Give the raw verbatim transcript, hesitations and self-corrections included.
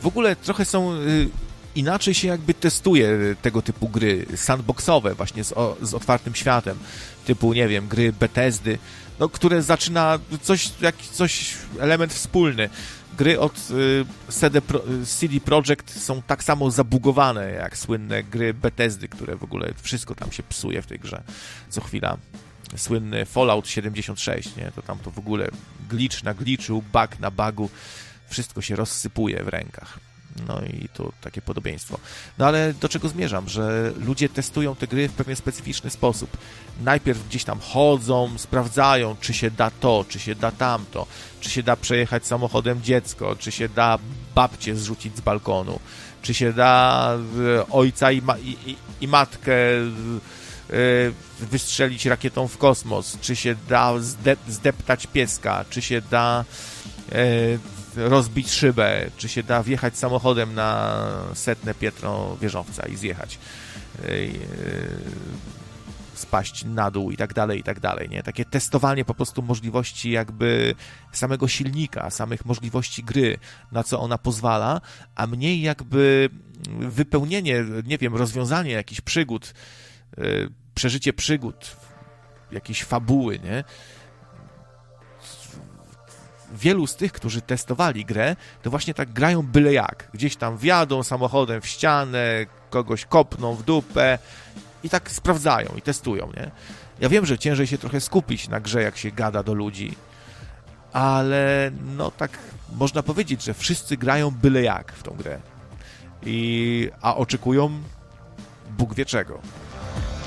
w ogóle trochę są... Inaczej się jakby testuje tego typu gry sandboxowe, właśnie z, o, z otwartym światem, typu, nie wiem, gry Bethesdy, no, które zaczyna coś, jak, coś, element wspólny. Gry od y, C D, Pro, C D Projekt są tak samo zabugowane jak słynne gry Bethesdy, które w ogóle wszystko tam się psuje w tej grze co chwila. Słynny Fallout siedemdziesiąt sześć, nie? To tam to w ogóle glitch na glitchu, bug na bugu, wszystko się rozsypuje w rękach. No i to takie podobieństwo. No ale do czego zmierzam? Że ludzie testują te gry w pewien specyficzny sposób. Najpierw gdzieś tam chodzą, sprawdzają, czy się da to, czy się da tamto, czy się da przejechać samochodem dziecko, czy się da babcię zrzucić z balkonu, czy się da ojca i, ma- i, i, i matkę wystrzelić rakietą w kosmos, czy się da zdep- zdeptać pieska, czy się da rozbić szybę, czy się da wjechać samochodem na setne piętro wieżowca i zjechać, yy, spaść na dół i tak dalej, i tak dalej, nie? Takie testowanie po prostu możliwości jakby samego silnika, samych możliwości gry, na co ona pozwala, a mniej jakby wypełnienie, nie wiem, rozwiązanie jakichś przygód, yy, przeżycie przygód, jakiejś fabuły, nie? Wielu z tych, którzy testowali grę, to właśnie tak grają byle jak. Gdzieś tam wjadą samochodem w ścianę, kogoś kopną w dupę i tak sprawdzają i testują, nie? Ja wiem, że ciężej się trochę skupić na grze, jak się gada do ludzi, ale no tak można powiedzieć, że wszyscy grają byle jak w tą grę. I, a oczekują Bóg wie czego.